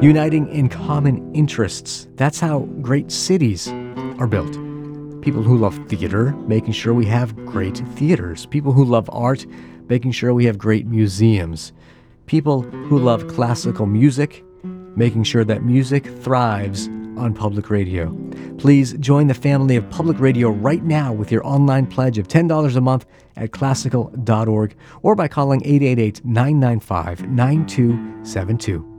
uniting in common interests. That's how great cities are built. People who love theater, making sure we have great theaters. People who love art, making sure we have great museums. People who love classical music, making sure that music thrives on public radio. Please join the family of public radio right now with your online pledge of $10 a month at classical.org or by calling 888-995-9272.